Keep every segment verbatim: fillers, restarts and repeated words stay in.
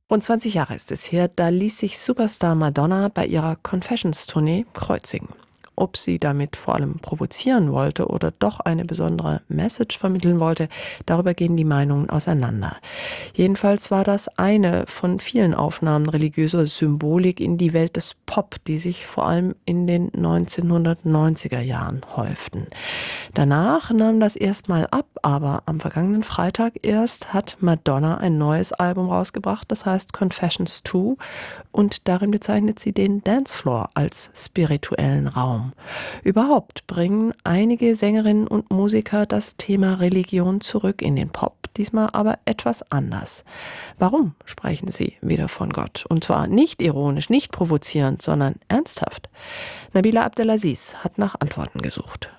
Rund zwanzig Jahre ist es her, da ließ sich Superstar Madonna bei ihrer Confessions-Tournee kreuzigen. Ob sie damit vor allem provozieren wollte oder doch eine besondere Message vermitteln wollte, darüber gehen die Meinungen auseinander. Jedenfalls war das eine von vielen Aufnahmen religiöser Symbolik in die Welt des Pop, die sich vor allem in den neunzehnhundertneunziger Jahren häuften. Danach nahm das erstmal ab, aber am vergangenen Freitag erst hat Madonna ein neues Album rausgebracht, das heißt Confessions zwei, und darin bezeichnet sie den Dancefloor als spirituellen Raum. Überhaupt bringen einige Sängerinnen und Musiker das Thema Religion zurück in den Pop, diesmal aber etwas anders. Warum sprechen sie wieder von Gott? Und zwar nicht ironisch, nicht provozierend, sondern ernsthaft. Nabila Abdelaziz hat nach Antworten gesucht.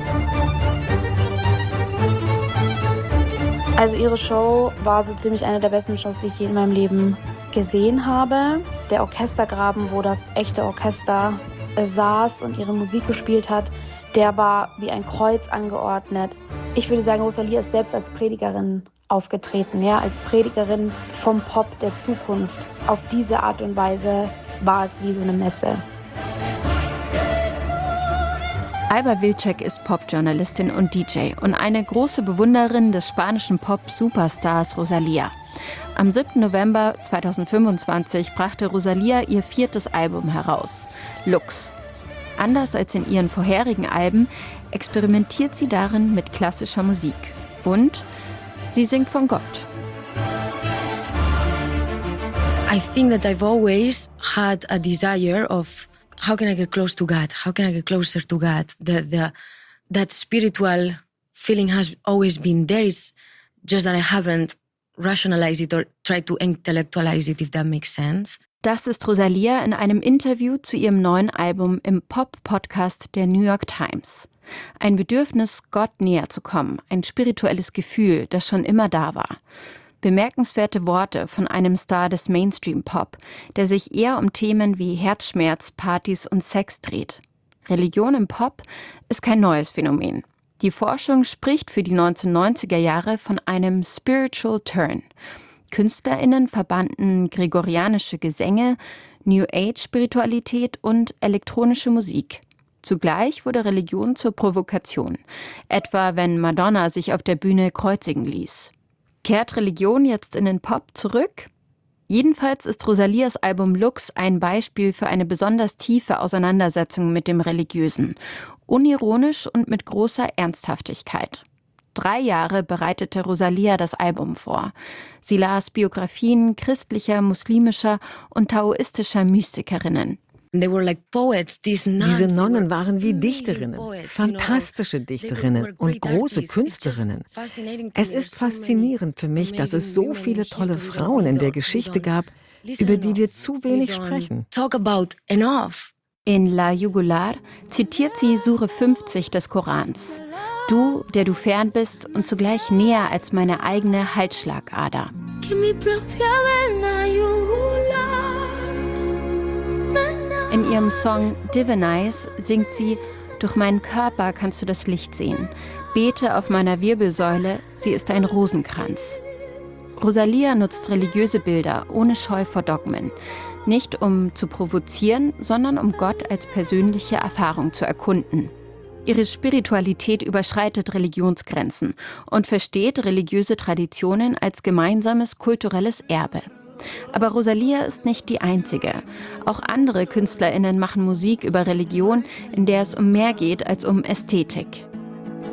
Also ihre Show war so ziemlich eine der besten Shows, die ich je in meinem Leben gesehen habe. Der Orchestergraben, wo das echte Orchester saß und ihre Musik gespielt hat, der war wie ein Kreuz angeordnet. Ich würde sagen, Rosalía ist selbst als Predigerin aufgetreten, ja, als Predigerin vom Pop der Zukunft. Auf diese Art und Weise war es wie so eine Messe. Alba Wilczek ist Popjournalistin und D J und eine große Bewunderin des spanischen Pop-Superstars Rosalía. Am siebten November zweitausendfünfundzwanzig brachte Rosalía ihr viertes Album heraus, Lux. Anders als in ihren vorherigen Alben experimentiert sie darin mit klassischer Musik. Und sie singt von Gott. I think that I've always had a desire of how can I get close to God? How can I get closer to God? The, the, that spiritual feeling has always been there. It's just that I haven't rationalized it or tried to intellectualize it, if that makes sense. Das ist Rosalía in einem Interview zu ihrem neuen Album im Pop-Podcast der New York Times. Ein Bedürfnis, Gott näher zu kommen, ein spirituelles Gefühl, das schon immer da war. Bemerkenswerte Worte von einem Star des Mainstream-Pop, der sich eher um Themen wie Herzschmerz, Partys und Sex dreht. Religion im Pop ist kein neues Phänomen. Die Forschung spricht für die neunzehnhundertneunziger Jahre von einem Spiritual Turn. KünstlerInnen verbanden gregorianische Gesänge, New Age-Spiritualität und elektronische Musik. Zugleich wurde Religion zur Provokation, etwa wenn Madonna sich auf der Bühne kreuzigen ließ. Kehrt Religion jetzt in den Pop zurück? Jedenfalls ist Rosalías Album Lux ein Beispiel für eine besonders tiefe Auseinandersetzung mit dem Religiösen. Unironisch und mit großer Ernsthaftigkeit. Drei Jahre bereitete Rosalía das Album vor. Sie las Biografien christlicher, muslimischer und taoistischer Mystikerinnen. Diese Nonnen waren wie Dichterinnen, fantastische Dichterinnen und große Künstlerinnen. Es ist faszinierend für mich, dass es so viele tolle Frauen in der Geschichte gab, über die wir zu wenig sprechen. In La Jugular zitiert sie Sure fünfzig des Korans. Du, der du fern bist und zugleich näher als meine eigene Halsschlagader. In ihrem Song Divinize singt sie: Durch meinen Körper kannst du das Licht sehen. Bete auf meiner Wirbelsäule, sie ist ein Rosenkranz. Rosalía nutzt religiöse Bilder ohne Scheu vor Dogmen. Nicht um zu provozieren, sondern um Gott als persönliche Erfahrung zu erkunden. Ihre Spiritualität überschreitet Religionsgrenzen und versteht religiöse Traditionen als gemeinsames kulturelles Erbe. Aber Rosalía ist nicht die einzige. Auch andere KünstlerInnen machen Musik über Religion, in der es um mehr geht als um Ästhetik.